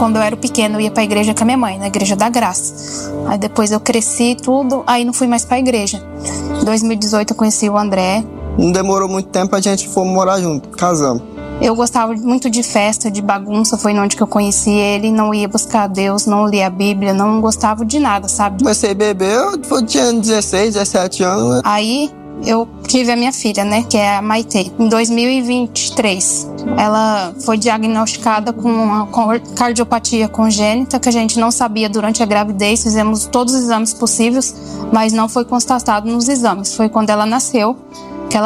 quando eu era pequena, eu ia pra igreja com a minha mãe, na Igreja da Graça. Aí depois eu cresci tudo, aí não fui mais pra igreja. Em 2018 eu conheci o André. Não demorou muito tempo, a gente foi morar junto, casamos. Eu gostava muito de festa, de bagunça, foi onde que eu conheci ele, não ia buscar Deus, não lia a Bíblia, não gostava de nada, sabe? Comecei a beber, eu tinha 16, 17 anos. Aí eu tive a minha filha, né, que é a Maitê, em 2023. Ela foi diagnosticada com uma cardiopatia congênita, que a gente não sabia durante a gravidez, fizemos todos os exames possíveis, mas não foi constatado nos exames. Foi quando ela nasceu